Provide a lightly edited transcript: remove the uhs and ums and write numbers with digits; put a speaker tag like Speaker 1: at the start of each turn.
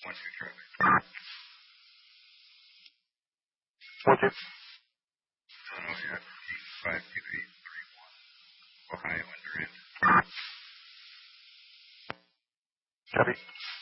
Speaker 1: 1-2 traffic.
Speaker 2: 1-2.
Speaker 1: Oh, yeah. 52831. Ohio and Durant.
Speaker 2: Copy.